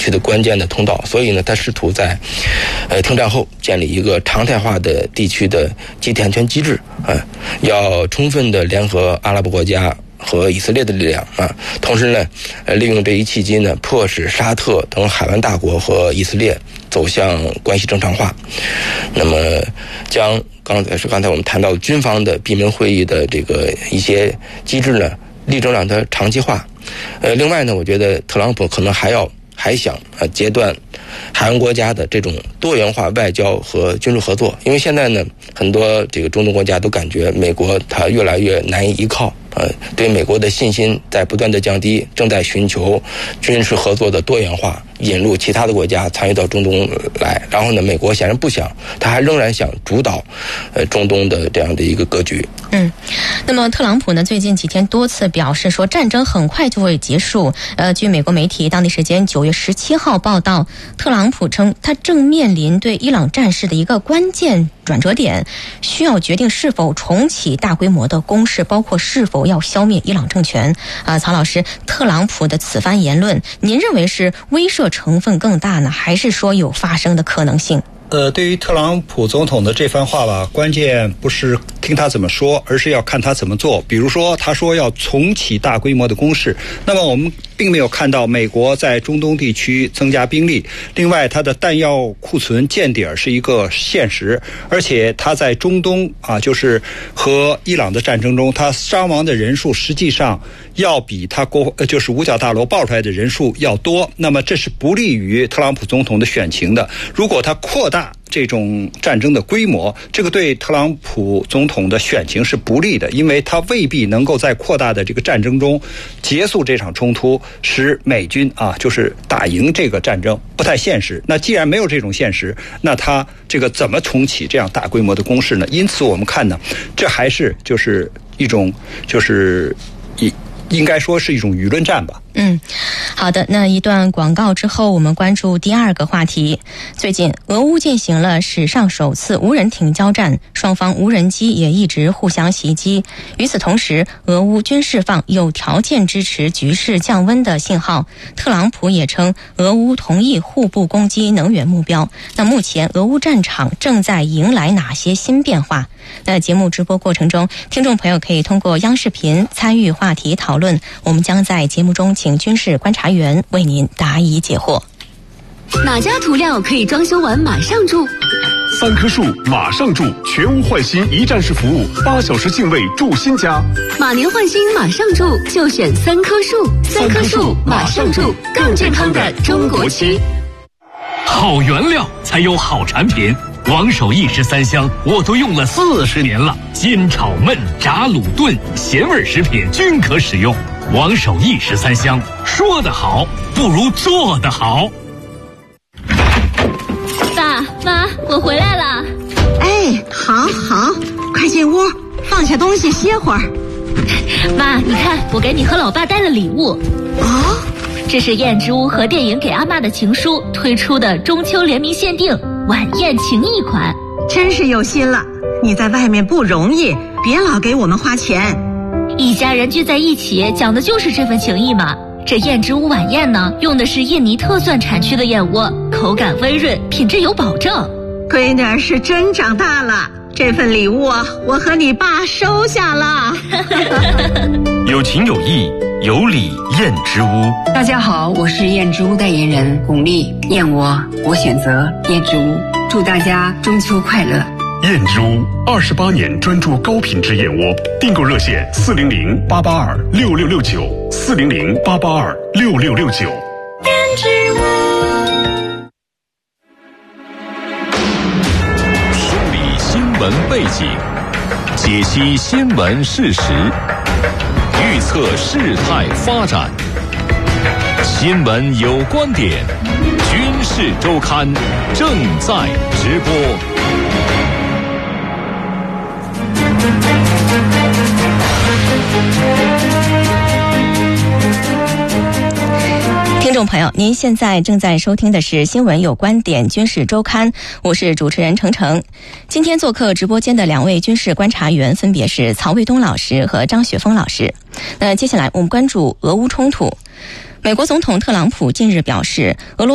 区的关键的通道，所以呢，他试图在停战后建立一个常态化的地区的集体安全机制，要充分的联合阿拉伯国家和以色列的力量同时呢，利用这一契机呢，迫使沙特等海湾大国和以色列走向关系正常化。那么，将刚才我们谈到的军方的闭门会议的这个一些机制呢，力争让它长期化。另外呢，我觉得特朗普可能还想截断海湾国家的这种多元化外交和军事合作，因为现在呢，很多这个中东国家都感觉美国它越来越难以依靠，对美国的信心在不断的降低，正在寻求军事合作的多元化，引入其他的国家参与到中东来。然后呢，美国显然不想，他还仍然想主导中东的这样的一个格局。 那么特朗普呢，最近几天多次表示说战争很快就会结束。据美国媒体当地时间9月17号报道，特朗普称他正面临对伊朗战事的一个关键转折点，需要决定是否重启大规模的攻势，包括是否要消灭伊朗政权。曹老师，特朗普的此番言论，您认为是威慑成分更大呢，还是说有发生的可能性？ 对于特朗普总统的这番话吧，关键不是听他怎么说，而是要看他怎么做。比如说，他说要重启大规模的攻势，那么我们并没有看到美国在中东地区增加兵力。另外，他的弹药库存见底是一个现实，而且他在中东就是和伊朗的战争中，他伤亡的人数实际上要比他就是五角大楼爆出来的人数要多。那么这是不利于特朗普总统的选情的。如果他扩大这种战争的规模，这个对特朗普总统的选情是不利的，因为他未必能够在扩大的这个战争中结束这场冲突，使美军就是打赢这个战争，不太现实。那既然没有这种现实，那他这个怎么重启这样大规模的攻势呢？因此我们看呢，这还是就是一种应该说是一种舆论战吧。 好的，那一段广告之后，我们关注第二个话题。最近俄乌进行了史上首次无人艇交战，双方无人机也一直互相袭击。与此同时，俄乌均释放有条件支持局势降温的信号。特朗普也称俄乌同意互不攻击能源目标。那目前俄乌战场正在迎来哪些新变化？那节目直播过程中，听众朋友可以通过央视频参与话题讨论，我们将在节目中请军事观察员为您答疑解惑。 哪家涂料可以装修完马上住 ？3棵树马上住，全屋换新一站式服务，8小时净位住新家。 马年换新马上住，就选3棵树，3棵树马上住，更健康的中国区。 好原料才有好产品。王守义13香我都用了40年了，煎炒焖炸卤炖咸味食品均可使用。王守义13香，说得好不如做得好。 爸妈，我回来了。 好，快进屋，放下东西歇会儿。 妈，你看，我给你和老爸带了礼物。这是燕之屋和电影给阿嬷的情书推出的中秋联名限定晚宴情谊款。 真是有心了，你在外面不容易，别老给我们花钱。 一家人聚在一起，讲的就是这份情谊嘛。这燕之屋晚宴呢，用的是印尼特蒜产区的燕窝，口感温润，品质有保证。 闺女儿是真长大了，这份礼物我和你爸收下了。 有情有义，有礼燕之屋。 大家好，我是燕之屋代言人巩俐。燕窝我选择燕之屋，祝大家中秋快乐。 燕之屋28年专注高品质燕窝，订购热线400-882-6669，400-882-6669。 燕之屋。 梳理新闻背景，解析新闻事实，预测事态发展。新闻有观点，军事周刊正在直播。 听众朋友，您现在正在收听的是新闻有观点军事周刊，我是主持人程程。今天做客直播间的2位军事观察员分别是曹卫东老师和张雪峰老师。那接下来我们关注俄乌冲突。美国总统特朗普近日表示，俄罗